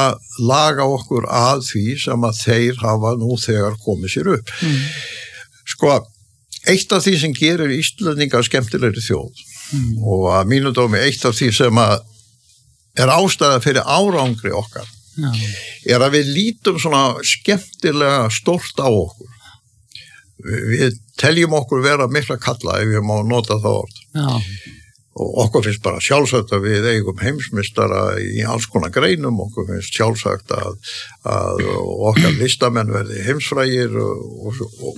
laga okkur að því sem að þeir hafa nú þegar komið sér upp. Sko, eitt af því sem gerir Íslendinga skemmtilegri þjóð og að mínu dómi eitt af því sem að ástæða fyrir árangri okkar að við lítum svona skemmtilega stórt á okkur. Við teljum okkur vera mikla kalla ef við má nota það orð. Og okkur finnst bara sjálfsagt að við eigum heimsmeistara í alls konar greinum, okkur finnst sjálfsagt að okkar listamenn verði heimsfrægir og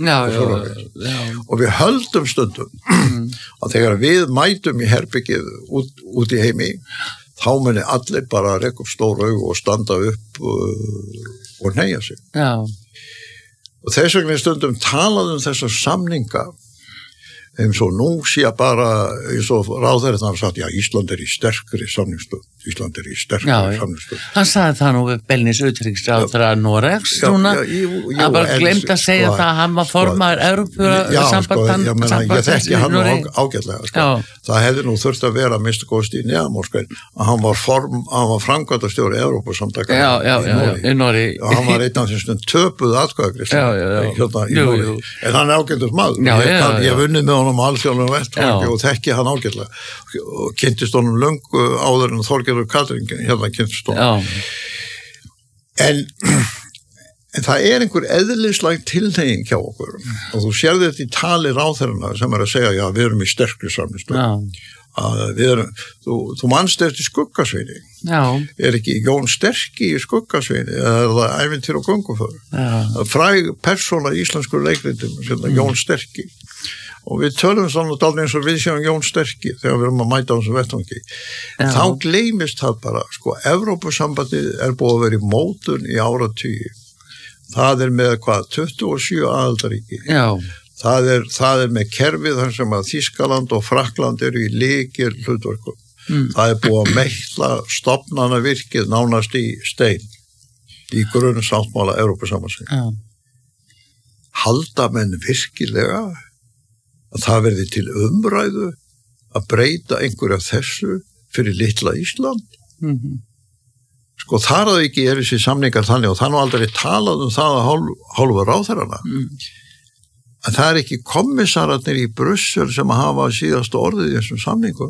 við höldum stundum að þegar við mætum í herbyggið út í heimi, þá muni allir bara rekka upp stór augu og standa upp og hneigja sig. Og þess vegna stundum talaðum þessar samninga eins og nú sé bara eins og ráðherrann har sagt, Ísland í sterkri samningsstöðu. Ísland í sterkri samningsstöðu. Hann sagði það nú Belnis utanríkisráðherra Noregs núna, hann bara glemt að segja það að hann var formaður Evrópusamband. Ég þekki hann nú ágætlega. Það hefði nú þurft að vera minnstakosti í neðamórskeið að hann var framkvæmdastjóri Evrópusamtaka í Noregi. Og hann var einn af þessum töpuð atkvæðagreiðslum í Noregi. En hann ágætur maður. Ég vunnið með honum alþjóðlegum vettvangi og þekki hann ágætlega og kynntist honum löngu áður en Þorgerður Katrín kynntist honum. En það einhver eðlislæg tilhneiging hjá okkur og þú sérði þetta í tali ráðherrana sem að segja, við erum í sterkri samningsstöðu. Þú manst eftir Skuggasveini. Ekki Jón Sterki í Skuggasveini eða er það Ævintýr og gönguför. Fræg persóna í íslensku leikritum, Jón Sterki. Og við tölum svona dálítið eins og við séum Jón Sterki þegar við erum að mæta á þessu vettvangi. Þá gleymist það bara, Evrópusambandið búið að vera í mótun í áratugi. Það með 27 aðildarríki. Það með kerfið þar sem að Þýskaland og Frakkland eru í lykil hlutverkum. Það búið að meitla stofnanavirkið nánast í stein í grunnsáttmála Evrópusambandsins. Halda menn virkilega að það verði til umræðu að breyta einhverja þessu fyrir litla Ísland. Þar að ekki þessi samningar þannig og þannig aldrei talað það að hálfu ráðherrana. En það ekki kommissararnir í Brussel sem að hafa síðasta orðið í þessum samningum.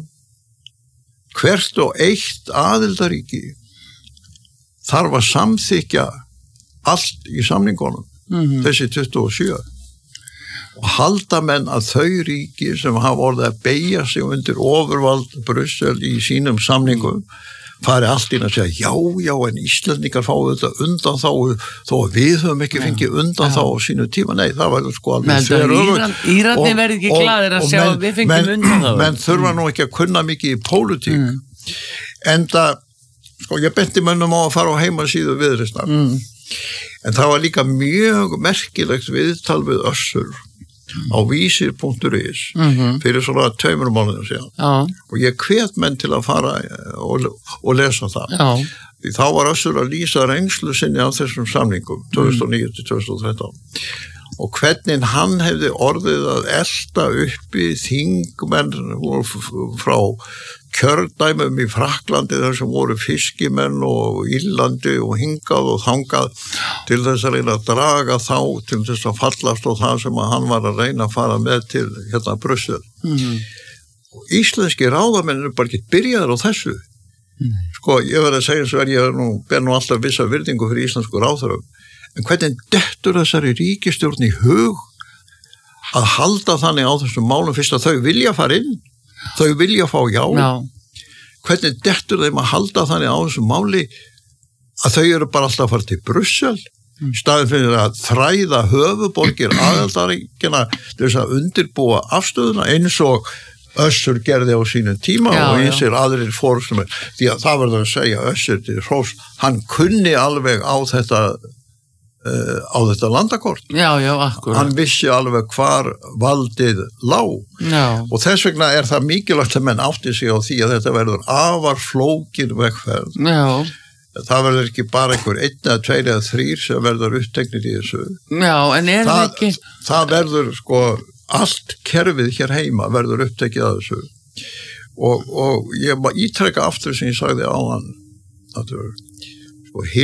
Hvert og eitt aðildaríki þarf að samþykja allt í samningunum, þessi 27. Og halda menn að þau ríki sem hafa orðið að beygja sig undir ofurvald Brussel í sínum samningum fari allt inn að segja en Íslendingar fáu þetta undan þó að við höfum ekki fengið undan þá á sínu tíma. Nei, það var alveg Írarnir verði ekki glaðir að sjá að við fengjum undan þá. Menn þurfa nú ekki að kunna mikið í pólitík. Enda, ég benti mönnum á að fara á heimasíðu Viðreisnar. En það var líka mjög merkilegt viðtal við Össur á vísir.is fyrir svona 2 mánuðum síðan og ég hvet menn til að fara og lesa það. Því þá var Össur að lýsa reynslu sinni af þessum samningum 2009 til 2013 og hvernig hann hefði orðið að elta uppi þingmenn frá kjördæmum í Frakklandi þar sem voru fiskimenn og Írlandi og hingað og þangað til þess að reyna að draga þá til þess að fallast og það sem að hann var að reyna að fara með til Brussel. Og íslenski ráðamenn bara ekki byrjaður á þessu. Ég verð að segja eins og ég ber nú alltaf vissa virðingu fyrir íslensku ráðherrum. En hvernig dettur þessari ríkisstjórn í hug að halda þannig á þessum málum fyrst að þau vilja fara inn? Þau vilja fá já. Hvernig dettur þeim að halda þannig á þessu máli að þau eru bara alltaf að fara til Brussel í staðinn fyrir að þræða höfuborgir aðildarríkjanna til þess að undirbúa afstöðuna eins og Össur gerði á sínum tíma og einsir aðrir fórstumenn. Því að það verður að segja Össur til hrós, hann kunni alveg á þetta landakort. Akkurat. Hann vissi alveg hvar valdið lá. Og þess vegna það mikilvægt að menn átti sig á því að þetta verður afar flókin vegferð. Það verður ekki bara einhver 1 eða 2 eða 3 sem verður uppteknir í þessu. En það ekki? Það verður allt kerfið hér heima verður upptekið að þessu. Og ég ítreka aftur sem ég sagði áðan að